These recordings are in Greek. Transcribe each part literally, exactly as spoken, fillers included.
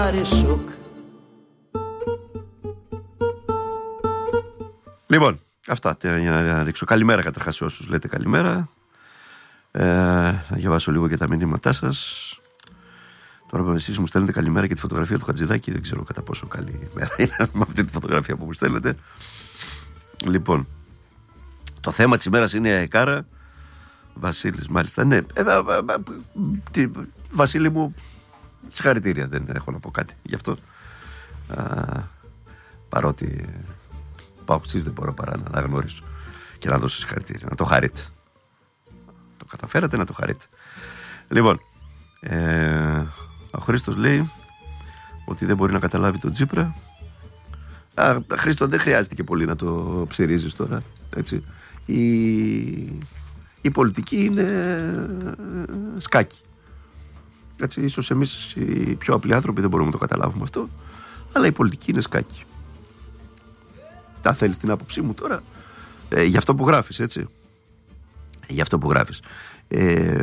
Παρισούκ. Λοιπόν, αυτά για να ρίξω. Καλημέρα καταρχάς σε όσους λέτε καλημέρα. Ε, να διαβάσω λίγο και τα μηνύματά σας. Τώρα εσείς μου στέλνετε καλημέρα και τη φωτογραφία του Χατζηδάκη. Δεν ξέρω κατά πόσο καλή μέρα είναι με αυτή τη φωτογραφία που μου στέλνετε. Λοιπόν, το θέμα της ημέρας είναι η ΑΕΚΑΡΑ. Βασίλης, μάλιστα. Ναι, ε, ε, ε, τι, Βασίλη μου, συγχαρητήρια. Δεν έχω να πω κάτι γι' αυτό. Α, παρότι πάω εσείς, δεν μπορώ παρά να αναγνωρίσω και να δώσω συγχαρητήρια. Να το χαρείτε. Το καταφέρατε, να το χαρείτε. Λοιπόν, ε, ο Χρήστος λέει ότι δεν μπορεί να καταλάβει τον Τσίπρα. Α, Χρήστο, δεν χρειάζεται και πολύ να το ψηρίζεις τώρα, έτσι. Η, η πολιτική είναι σκάκι. Έτσι, ίσως εμείς οι πιο απλοί άνθρωποι δεν μπορούμε να το καταλάβουμε αυτό, αλλά η πολιτική είναι σκάκι. Τα θέλεις την άποψή μου τώρα, ε, για αυτό που γράφεις, έτσι. Για αυτό που γράφεις. Ε,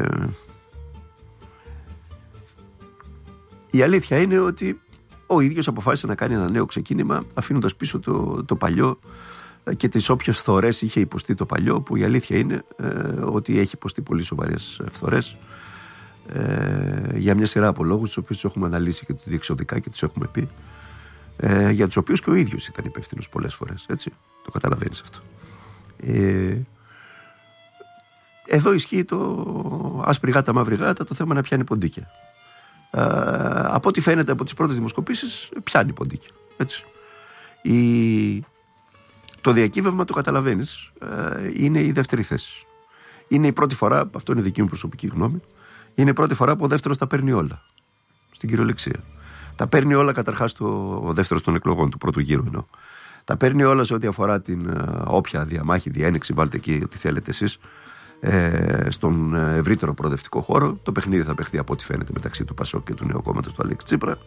η αλήθεια είναι ότι ο ίδιος αποφάσισε να κάνει ένα νέο ξεκίνημα, αφήνοντας πίσω το, το παλιό και τις όποιες φθορές είχε υποστεί το παλιό, που η αλήθεια είναι ε, ότι έχει υποστεί πολύ σοβαρές φθορές ε, για μια σειρά από λόγους, τους οποίους τους έχουμε αναλύσει και διεξοδικά και τους έχουμε πει, ε, για τους οποίους και ο ίδιος ήταν υπεύθυνος πολλές φορές, έτσι, το καταλαβαίνεις αυτό. Ε, εδώ ισχύει το άσπρη γάτα μαύρη γάτα, το θέμα να πιάνει ποντίκια. Ε, από ό,τι φαίνεται από τις πρώτες δημοσκοπήσεις, πιάνει ποντίκια, έτσι. Η... Το διακύβευμα, το καταλαβαίνεις, ε, είναι η δεύτερη θέση. Είναι η πρώτη φορά, αυτό είναι δική μου προσωπική γνώμη, είναι η πρώτη φορά που ο δεύτερος τα παίρνει όλα. Στην κυριολεξία. Τα παίρνει όλα καταρχάς το, ο δεύτερος των εκλογών, του πρώτου γύρου εννοώ. Τα παίρνει όλα σε ό,τι αφορά την ε, όποια διαμάχη, διένεξη, βάλτε εκεί ό,τι θέλετε εσείς, ε, στον ευρύτερο προοδευτικό χώρο. Το παιχνίδι θα παιχθεί από ό,τι φαίνεται μεταξύ του Πασόκ και του νέου κόμματος του Αλέξη Τσίπρα.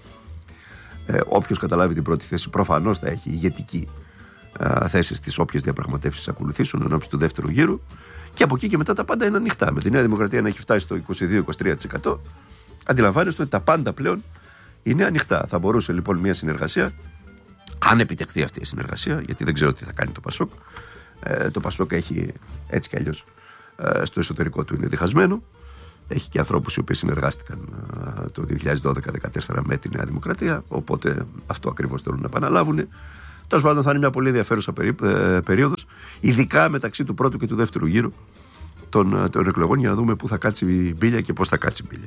Ε, όποιος καταλάβει την πρώτη θέση προφανώς θα έχει ηγετική ε, θέση στις όποιες διαπραγματεύσεις ακολουθήσουν ενώπιση του δεύτερου γύρου. Και από εκεί και μετά τα πάντα είναι ανοιχτά. Με τη Νέα Δημοκρατία να έχει φτάσει στο είκοσι δύο με είκοσι τρία τοις εκατό, αντιλαμβάνεστε ότι τα πάντα πλέον είναι ανοιχτά. Θα μπορούσε λοιπόν μια συνεργασία, αν επιτευχθεί αυτή η συνεργασία, γιατί δεν ξέρω τι θα κάνει το Πασόκ. Ε, το Πασόκ έχει έτσι κι αλλιώς ε, στο εσωτερικό του είναι διχασμένο. Έχει και ανθρώπους οι οποίοι συνεργάστηκαν ε, το δύο χιλιάδες δώδεκα με δύο χιλιάδες δεκατέσσερα με τη Νέα Δημοκρατία. Οπότε αυτό ακριβώς θέλουν να επαναλάβουν. Τέλος πάντων, θα είναι μια πολύ ενδιαφέρουσα περί, ε, περίοδος, ειδικά μεταξύ του πρώτου και του δεύτερου γύρου των, των εκλογών, για να δούμε πού θα κάτσει η μπίλια και πώς θα κάτσει η μπίλια.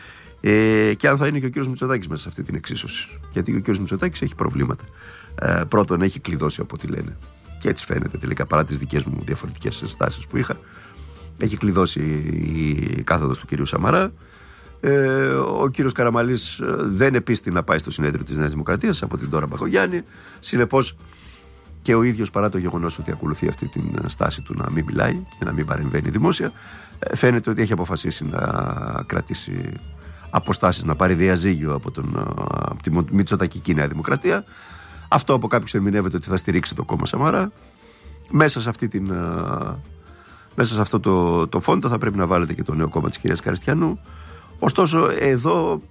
Ε, και αν θα είναι και ο κύριος Μητσοτάκης μέσα σε αυτή την εξίσωση. Γιατί ο κύριος Μητσοτάκης έχει προβλήματα. Ε, πρώτον, έχει κλειδώσει από ό,τι λένε. Και έτσι φαίνεται τελικά, παρά τις δικές μου διαφορετικές στάσεις που είχα. Έχει κλειδώσει η κάθοδος του κυρίου Σαμαρά. Ε, ο κύριος Καραμανλής δεν επίστη να πάει στο συνέδριο της Νέας Δημοκρατίας από την Ντόρα Μπακογιάννη. Συνεπώς και ο ίδιος, παρά το γεγονός ότι ακολουθεί αυτή την στάση του να μην μιλάει και να μην παρεμβαίνει δημόσια, φαίνεται ότι έχει αποφασίσει να κρατήσει αποστάσεις, να πάρει διαζύγιο από, τον, από τη Μητσοτακική Νέα Δημοκρατία. Αυτό από κάποιους ερμηνεύεται ότι θα στηρίξει το κόμμα Σαμαρά. Μέσα σε, αυτή την, μέσα σε αυτό το, το φόντο θα πρέπει να βάλετε και το νέο κόμμα της κυρίας Καριστιανού. Ωστόσο εδώ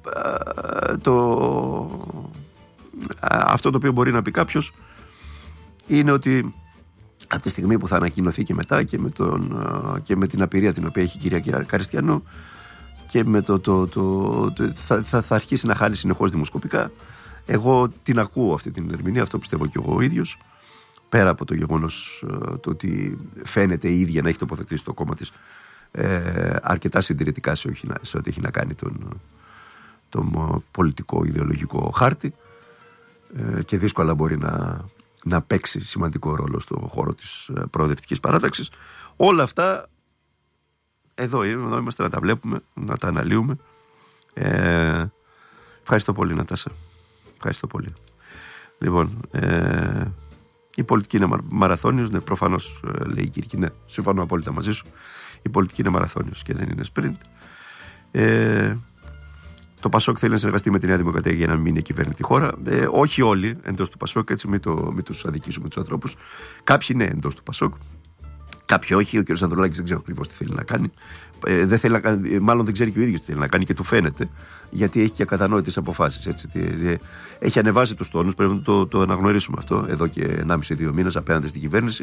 το, αυτό το οποίο μπορεί να πει κάποιος είναι ότι από τη στιγμή που θα ανακοινωθεί και μετά και με, τον, και με την απειρία την οποία έχει η κυρία Καριστιανού και με το, το, το, το θα, θα, θα αρχίσει να χάνει συνεχώς δημοσκοπικά. Εγώ την ακούω αυτή την ερμηνεία, αυτό πιστεύω και εγώ ο ίδιος, πέρα από το γεγονός το ότι φαίνεται η ίδια να έχει τοποθετήσει το κόμμα της ε, αρκετά συντηρητικά σε, σε ό,τι έχει να κάνει τον, τον πολιτικό ιδεολογικό χάρτη ε, και δύσκολα μπορεί να, να παίξει σημαντικό ρόλο στον χώρο της προοδευτικής παράταξης. Όλα αυτά εδώ, εδώ είμαστε να τα βλέπουμε, να τα αναλύουμε. Ε, ευχαριστώ πολύ, Νατάσα. Ευχαριστώ πολύ. Λοιπόν, ε, η πολιτική είναι μαραθώνιος, ναι, προφανώς, ε, λέει η Κύρκη, ναι, συμφωνώ απόλυτα μαζί σου. Η πολιτική είναι μαραθώνιος και δεν είναι sprint. Ε, το Πασόκ θέλει να συνεργαστεί με τη Νέα Δημοκρατία για να μην είναι κυβέρνητη χώρα. Ε, όχι όλοι εντός του Πασόκ, έτσι μην, το, μην τους αδικήσουμε τους ανθρώπους. Κάποιοι είναι εντός του Πασόκ. Κάποιοι όχι, ο κ. Ανδρουλάκης δεν ξέρω ακριβώς τι θέλει να κάνει. Ε, δεν θέλει να κάνει. Μάλλον δεν ξέρει και ο ίδιος τι θέλει να κάνει και του φαίνεται, γιατί έχει και ακατανόητες αποφάσεις. Έτσι. Έχει ανεβάσει τους τόνους, πρέπει να το, το αναγνωρίσουμε αυτό, εδώ και ενάμιση δύο μήνες απέναντι στην κυβέρνηση.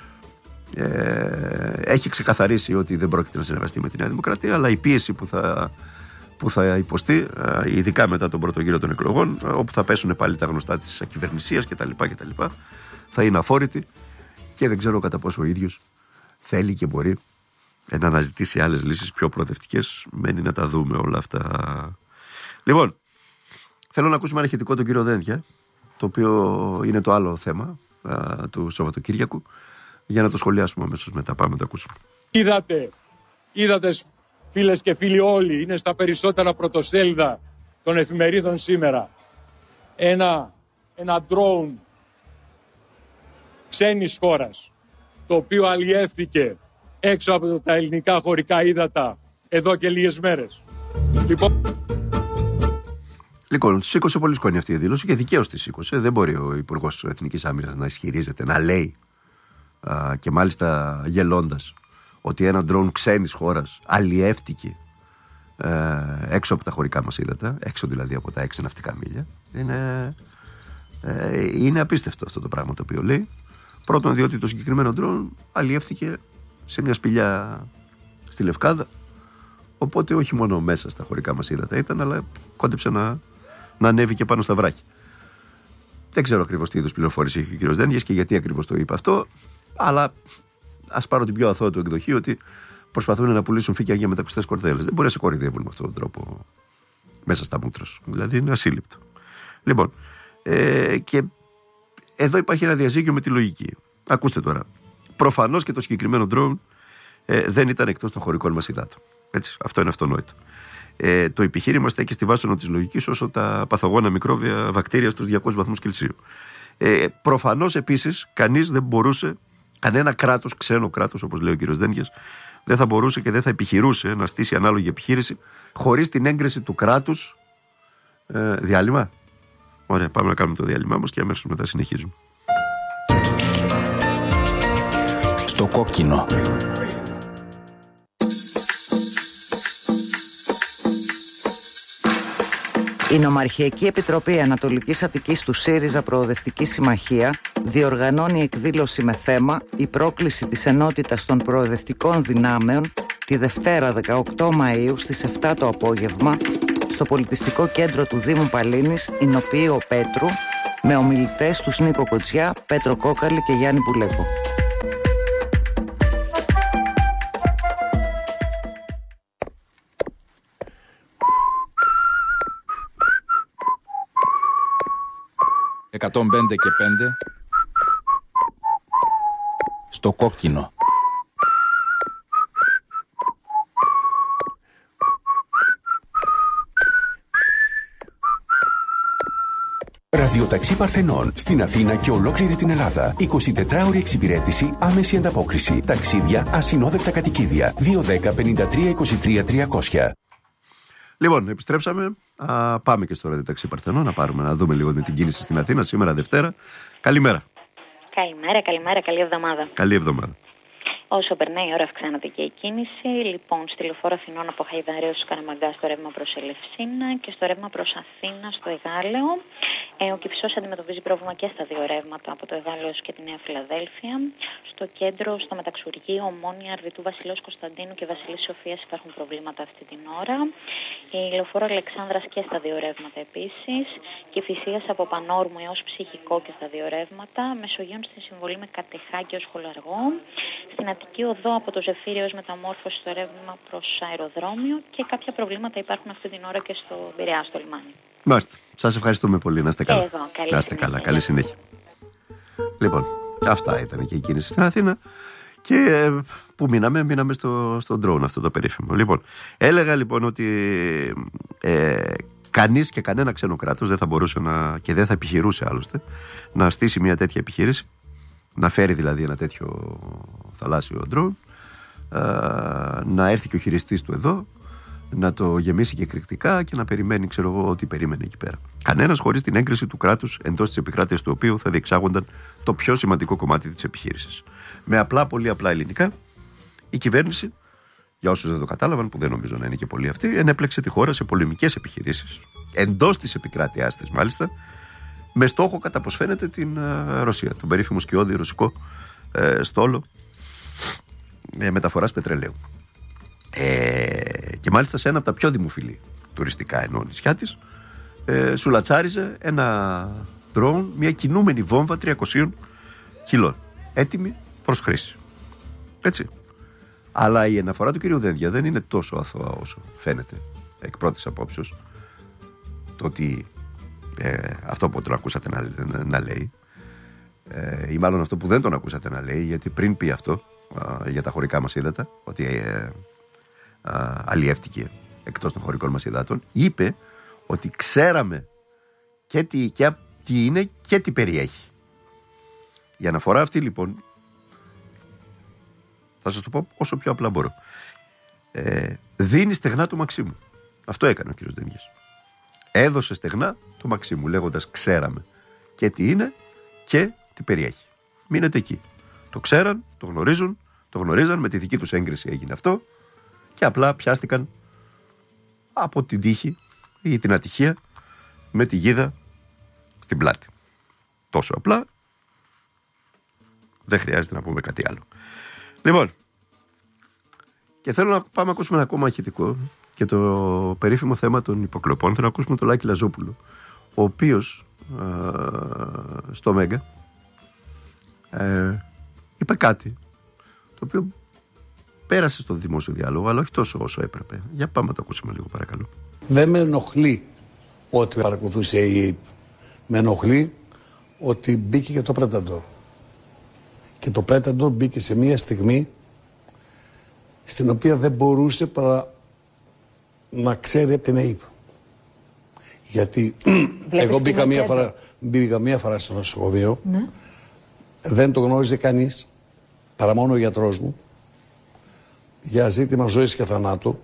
Ε, έχει ξεκαθαρίσει ότι δεν πρόκειται να συνεργαστεί με τη Νέα Δημοκρατία, αλλά η πίεση που θα, που θα υποστεί, ειδικά μετά τον πρώτο γύρο των εκλογών, όπου θα πέσουν πάλι τα γνωστά της ακυβερνησίας κτλ., κτλ., θα είναι αφόρητη και δεν ξέρω κατά πόσο ο ίδιος θέλει και μπορεί να αναζητήσει άλλες λύσεις πιο προοδευτικές. Μένει να τα δούμε όλα αυτά. Λοιπόν, θέλω να ακούσουμε ένα ηχητικό τον κύριο Δένδια, το οποίο είναι το άλλο θέμα α, του Σαββατοκύριακου, για να το σχολιάσουμε αμέσως μετά. Πάμε να το ακούσουμε. Είδατε, είδατε φίλες και φίλοι όλοι, είναι στα περισσότερα πρωτοσέλιδα των εφημερίδων σήμερα. Ένα, ένα drone ξένης χώρας, το οποίο αλλιεύθηκε έξω από τα ελληνικά χωρικά ύδατα εδώ και λίγες μέρες. Λοιπόν, λοιπόν σήκωσε πολύ σκόνη αυτή η δήλωση και δικαίως τη σήκωσε. Δεν μπορεί ο Υπουργός Εθνικής Άμυνας να ισχυρίζεται, να λέει α, και μάλιστα γελώντας ότι ένα ντρόουν ξένης χώρας αλλιεύτηκε ε, έξω από τα χωρικά μας ύδατα, έξω δηλαδή από τα έξι ναυτικά μίλια. Είναι, ε, είναι απίστευτο αυτό το πράγμα το οποίο λέει. Πρώτον, διότι το συγκεκριμένο ντρόουν αλλιεύτηκε σε μια σπηλιά στη Λευκάδα, οπότε όχι μόνο μέσα στα χωρικά μας ύδατα ήταν, αλλά κόντεψε να, να ανέβει και πάνω στα βράχη. Δεν ξέρω ακριβώς τι είδους πληροφόρηση έχει ο κ. Δένδιας και γιατί ακριβώς το είπε αυτό, αλλά ας πάρω την πιο αθώα του εκδοχή, ότι προσπαθούν να πουλήσουν φύκια για μετακουστές κορδέλες. Δεν μπορεί να σε κορυδεύουν με αυτόν τον τρόπο μέσα στα μούτρα σου. Δηλαδή είναι ασύλληπτο. Λοιπόν, ε, και εδώ υπάρχει ένα διαζύγιο με τη λογική. Ακούστε τώρα. Προφανώς και το συγκεκριμένο drone ε, δεν ήταν εκτός των χωρικών μας υδάτων. Έτσι, αυτό είναι αυτονόητο. Ε, το επιχείρημα στέκει στη βάσανο της λογικής όσο τα παθογόνα μικρόβια βακτήρια στους διακόσιους βαθμούς Κελσίου. Ε, προφανώς επίσης κανείς δεν μπορούσε, κανένα κράτος, ξένο κράτος όπως λέει ο κ. Δένδιας, δεν θα μπορούσε και δεν θα επιχειρούσε να στήσει ανάλογη επιχείρηση χωρίς την έγκριση του κράτους. Ε, διάλειμμα. Ωραία, πάμε να κάνουμε το διάλειμμά μας και αμέσως μετά συνεχίζουμε. Στο κόκκινο. Η Νομαρχιακή Επιτροπή Ανατολικής Αττικής του ΣΥΡΙΖΑ Προοδευτική Συμμαχία διοργανώνει εκδήλωση με θέμα «Η πρόκληση της ενότητας των προοδευτικών δυνάμεων» τη Δευτέρα δεκαοκτώ Μαΐου στις επτά το απόγευμα στο Πολιτιστικό Κέντρο του Δήμου Παλίνης, Ηνοποιείο Πέτρου, με ομιλητές τους Νίκο Κοτζιά, Πέτρο Κόκαλη και Γιάννη Πουλέκο. εκατόν πέντε και πέντε στο κόκκινο. Ραδιοταξί Παρθενών στην Αθήνα και ολόκληρη την Ελλάδα. εικοσιτετράωρη εξυπηρέτηση, άμεση ανταπόκριση. Ταξίδια, ασυνόδευτα κατοικίδια. δύο ένα μηδέν πέντε τρία είκοσι τρία τριακόσια. Λοιπόν, επιστρέψαμε. Α, πάμε και στο Ραδιοταξί Παρθενών να πάρουμε να δούμε λίγο με την κίνηση στην Αθήνα σήμερα Δευτέρα. Καλημέρα. Καλημέρα, καλημέρα, καλή εβδομάδα. Καλή εβδομάδα. Όσο περνάει η ώρα αυξάνεται και η κίνηση. Λοιπόν, στη λεωφόρο Αθηνών από Χαϊδαρίου στους Καραμαγκά στο ρεύμα προς Ελευσίνα και στο ρεύμα προς Αθήνα στο Εγάλεο. Ε, ο Κυφισός αντιμετωπίζει πρόβλημα και στα δύο ρεύματα από το Εγάλεο και τη Νέα Φιλαδέλφια. Στο κέντρο, στο Μεταξουργείο, Ομόνια, Αρβιτού, Βασιλέως Κωνσταντίνου και Βασιλής Σοφίας υπάρχουν προβλήματα αυτή την ώρα. Η λεωφόρο Αλεξάνδρας και στα δύο ρεύματα επίσης. Κηφισίας από Πανόρμου έως Ψυχικό και στα δύο ρεύματα. Μεσογείων στη συμβολή με Κατεχάκη ως Χολαργό. Στην Αττική Οδό από το Ζεφύριο ως Μεταμόρφωση στο ρεύμα προς αεροδρόμιο και κάποια προβλήματα υπάρχουν αυτή την ώρα και στο Πειραιά, στο λιμάνι. Μάλιστα. Σας ευχαριστούμε πολύ. Να είστε καλά. Εδώ, καλή να είστε συνέχεια. καλά. Καλή συνέχεια. Λοιπόν, αυτά ήταν και η κίνηση στην Αθήνα. Και ε, που μείναμε, μείναμε στο, στο drone αυτό το περίφημο. Λοιπόν, έλεγα λοιπόν ότι ε, κανείς και κανένα ξένο κράτος δεν θα μπορούσε να, και δεν θα επιχειρούσε άλλωστε να στήσει μια τέτοια επιχείρηση, να φέρει δηλαδή ένα τέτοιο θαλάσσιο drone, ε, να έρθει και ο χειριστής του εδώ, να το γεμίσει και εκρηκτικά και να περιμένει, ξέρω εγώ, ό,τι περίμενε εκεί πέρα. Κανένας χωρίς την έγκριση του κράτους εντός της επικράτειας του οποίου θα διεξάγονταν το πιο σημαντικό κομμάτι της επιχείρησης. Με απλά, πολύ απλά ελληνικά, η κυβέρνηση, για όσους δεν το κατάλαβαν, που δεν νομίζω να είναι και πολλοί αυτοί, ενέπλεξε τη χώρα σε πολεμικές επιχειρήσεις, εντός της επικράτειάς της μάλιστα, με στόχο, κατά πως φαίνεται, την uh, Ρωσία, τον περίφημο σκιώδη ρωσικό uh, στόλο uh, μεταφοράς πετρελαίου. Ε, και μάλιστα σε ένα από τα πιο δημοφιλή τουριστικά ενώ νησιά της, ε, σουλατσάριζε ένα drone, μια κινούμενη βόμβα τριακόσια κιλών, έτοιμη προς χρήση. Έτσι. Αλλά η αναφορά του κυρίου Δένδια δεν είναι τόσο αθώα όσο φαίνεται εκ πρώτης απόψεως. Το ότι ε, αυτό που τον ακούσατε να, να, να λέει, ε, ή μάλλον αυτό που δεν τον ακούσατε να λέει, γιατί πριν πει αυτό ε, για τα χωρικά μας ύδατα, ότι ε, Uh, αλλιεύτηκε εκτός των χωρικών μας υδάτων, είπε ότι ξέραμε και τι, και τι είναι και τι περιέχει. Η αναφορά αυτή λοιπόν, θα σας το πω όσο πιο απλά μπορώ, ε, δίνει στεγνά του Μαξίμου. Αυτό έκανε ο κύριος Δένδιας. Έδωσε στεγνά του Μαξίμου, λέγοντας ξέραμε και τι είναι και τι περιέχει. Μείνετε εκεί. Το ξέραν, το γνωρίζουν, το γνωρίζαν, με τη δική τους έγκριση έγινε αυτό. Και απλά πιάστηκαν από την τύχη ή την ατυχία με τη γίδα στην πλάτη. Τόσο απλά. Δεν χρειάζεται να πούμε κάτι άλλο. Λοιπόν, και θέλω να πάμε να ακούσουμε ένα ακόμα ηχητικό και το περίφημο θέμα των υποκλοπών. Θέλω να ακούσουμε τον Λάκη Λαζόπουλο, ο οποίος α, στο Μέγκα ε, είπε κάτι το οποίο πέρασε στο δημόσιο διάλογο, αλλά όχι τόσο όσο έπρεπε. Για πάμε να το ακούσουμε λίγο, παρακαλώ. Δεν με ενοχλεί ότι παρακολουθούσε η ΑΕΠ. Με ενοχλεί ότι μπήκε και το Πρέταντορ. Και το Πρέταντορ μπήκε σε μια στιγμή στην οποία δεν μπορούσε παρά να ξέρει από την ΑΕΠ. Γιατί εγώ μπήκα μία, φορά, μπήκα μία φορά στο νοσοκομείο, ναι. Δεν το γνώριζε κανείς, παρά μόνο ο γιατρός μου, για ζήτημα ζωής και θανάτου.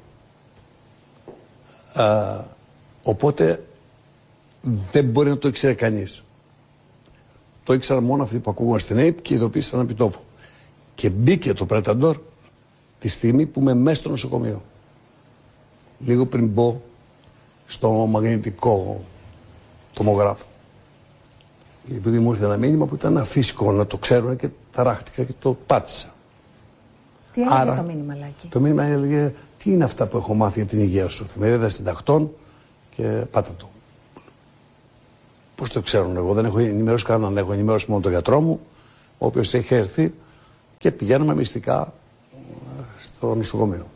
Α, οπότε δεν μπορεί να το ήξερε κανείς. Το ήξεραν μόνο αυτοί που ακούγαν στην ΑΕΠ και ειδοποίησαν επί τόπου. Και μπήκε το Πρέταντορ τη στιγμή που είμαι μέσα στο νοσοκομείο. Λίγο πριν μπω στο μαγνητικό τομογράφο. Και επειδή μου ήρθε ένα μήνυμα που ήταν αφύσικο να το ξέρουν και ταράχτηκα και το πάτησα. Τι έλεγε Άρα, το μήνυμα, Λάκη? Το μήνυμα έλεγε τι είναι αυτά που έχω μάθει για την υγεία σου. Εφημερίδα συντακτών και πάτα το. Πώς το ξέρουν, εγώ δεν έχω ενημερώσει κανέναν, έχω ενημερώσει μόνο τον γιατρό μου, ο οποίος έχει έρθει και πηγαίνουμε μυστικά στο νοσοκομείο.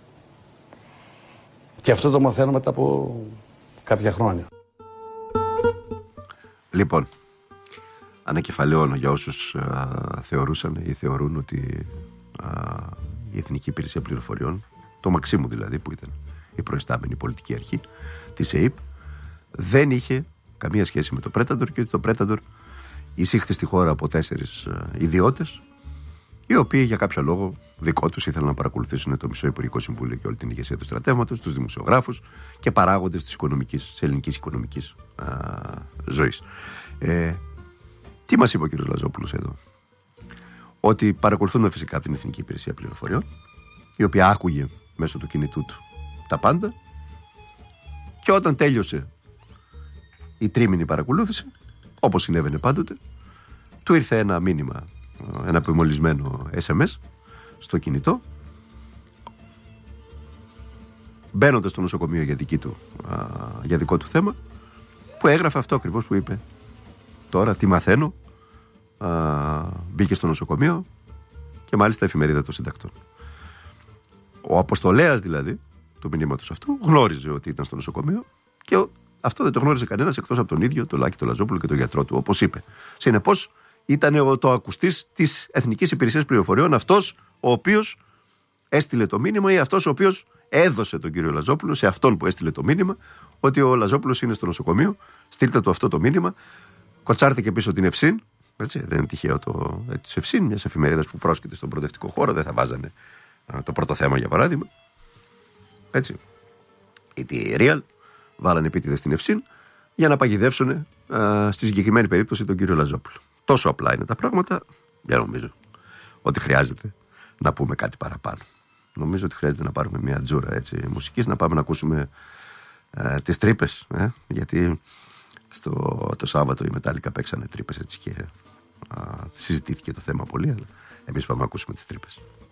Και αυτό το μαθαίνω μετά από κάποια χρόνια. Λοιπόν, ανακεφαλαιώνω για όσους α, θεωρούσαν ή θεωρούν ότι α, η Εθνική Υπηρεσία Πληροφοριών, το Μαξίμου δηλαδή που ήταν η προϊστάμενη πολιτική αρχή της ΑΕΠ, δεν είχε καμία σχέση με το Πρέταντορ και ότι το Πρέταντορ εισήχθη στη χώρα από τέσσερις α, ιδιώτες, οι οποίοι για κάποιο λόγο δικό τους ήθελαν να παρακολουθήσουν το Μισό Υπουργικό Συμβούλιο και όλη την ηγεσία του στρατεύματος, τους δημοσιογράφους και παράγοντες της, οικονομικής, της ελληνικής οικονομικής α, ζωής. Ε, τι μας είπε ο κ. Λαζόπουλος εδώ? Ότι παρακολουθούν φυσικά την Εθνική Υπηρεσία Πληροφοριών, η οποία άκουγε μέσω του κινητού του τα πάντα, και όταν τέλειωσε η τρίμηνη παρακολούθηση, όπως συνέβαινε πάντοτε, του ήρθε ένα μήνυμα, ένα απομολυσμένο ες εμ ες στο κινητό, μπαίνοντας στο νοσοκομείο για, δική του, α, για δικό του θέμα, που έγραφε αυτό ακριβώς που είπε. Τώρα τι μαθαίνω, α, μπήκε στο νοσοκομείο και μάλιστα εφημερίδα των συντακτών. Ο αποστολέας δηλαδή του μηνύματος αυτού γνώριζε ότι ήταν στο νοσοκομείο και ο, αυτό δεν το γνώριζε κανένας εκτός από τον ίδιο, τον Λάκη τον Λαζόπουλο και τον γιατρό του, όπως είπε. Συνεπώς ήταν ο, το ακουστής της Εθνικής Υπηρεσίας Πληροφοριών, αυτός ο οποίος έστειλε το μήνυμα ή αυτός ο οποίος έδωσε τον κύριο Λαζόπουλο σε αυτόν που έστειλε το μήνυμα ότι ο Λαζόπουλος είναι στο νοσοκομείο, στείλτε του αυτό το μήνυμα. Κοτσάρθηκε πίσω την Ευσύν, έτσι, δεν είναι τυχαίο το της Ευσύν, μιας εφημερίδας που πρόσκειται στον προοδευτικό χώρο, δεν θα βάζανε α, το πρώτο θέμα για παράδειγμα. Έτσι. Ή τη Real, βάλανε επίτηδες στην Ευσύν για να παγιδεύσουν α, στη συγκεκριμένη περίπτωση τον κύριο Λαζόπουλο. Τόσο απλά είναι τα πράγματα, δεν νομίζω ότι χρειάζεται να πούμε κάτι παραπάνω. Νομίζω ότι χρειάζεται να πάρουμε μια τζούρα έτσι, μουσικής, να πάμε να ακούσουμε ε, τις τρύπες. Ε, γιατί στο, το Σάββατο οι Μετάλλικα παίξανε τρύπες έτσι και α, συζητήθηκε το θέμα πολύ. Αλλά εμείς πάμε να ακούσουμε τις τρύπες.